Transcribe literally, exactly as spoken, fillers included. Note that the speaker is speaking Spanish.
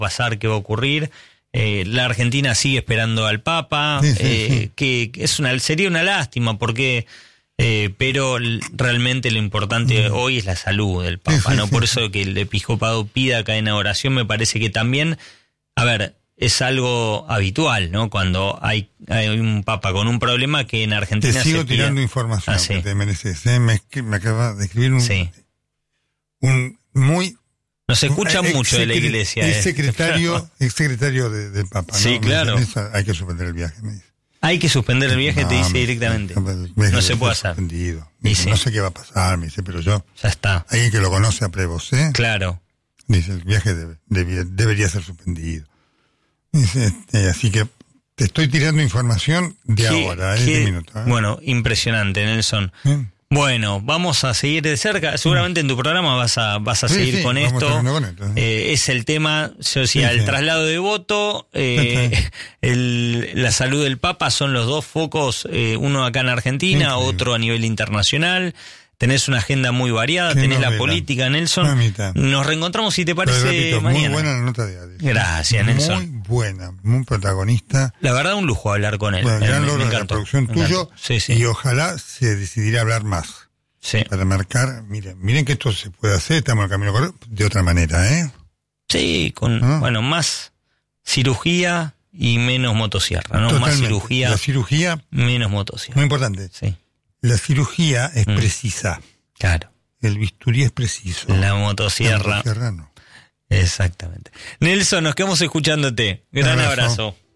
pasar, qué va a ocurrir. Eh, la Argentina sigue esperando al Papa, sí, sí, eh, sí. que es una sería una lástima porque eh, pero realmente lo importante mm. hoy es la salud del Papa, sí, sí, no sí, por sí. eso que el episcopado pida cadena de oración me parece que también, a ver, es algo habitual, ¿no? Cuando hay, hay un Papa con un problema que en Argentina te sigo se pida... tirando información ah, sí. que te mereces, ¿eh? me, me acaba de escribir un, sí. un muy Nos escucha un, mucho de la iglesia. El eh. secretario, el secretario de, del Papa. Sí, ¿no? claro. Me dice, hay que suspender el viaje, me dice. Hay que suspender el viaje, no, te dice directamente. Me, no se puede hacer. Me dice, sí. No sé qué va a pasar, me dice, pero yo... Ya está. Alguien que lo conoce a Prevos, ¿eh? Claro. Dice, el viaje debe, debe, debería ser suspendido. Dice, eh, así que te estoy tirando información de ¿Qué, ahora, ¿eh? Qué, de minuto, ¿eh? Bueno, impresionante, Nelson. ¿Eh? Bueno, vamos a seguir de cerca. Seguramente en tu programa vas a vas a sí, seguir sí, con esto. Con esto ¿eh? Eh, es el tema, yo decía, sí, el sí. traslado de voto, eh, sí, sí. El, la salud del Papa son los dos focos, eh, uno acá en Argentina, sí, otro a nivel internacional. Tenés una agenda muy variada, tenés novela. La política, Nelson. Nos reencontramos, si te parece, repito, mañana. Muy buena la nota de Adi. Gracias, Nelson. Muy buena, muy protagonista. La verdad, un lujo hablar con él. Bueno, gran logro de la producción tuyo. Sí, sí. Y ojalá se decidiera hablar más. Sí. Para marcar, miren, miren que esto se puede hacer, estamos en el camino correcto, de otra manera, ¿eh? Sí, con, ¿no? Bueno, más cirugía y menos motosierra, ¿no? Totalmente. Más cirugía. La cirugía. Menos motosierra. Muy importante. Sí. La cirugía es mm. precisa. Claro. El bisturí es preciso. La motosierra. La motosierra no. Exactamente. Nelson, nos quedamos escuchándote. Gran abrazo. abrazo.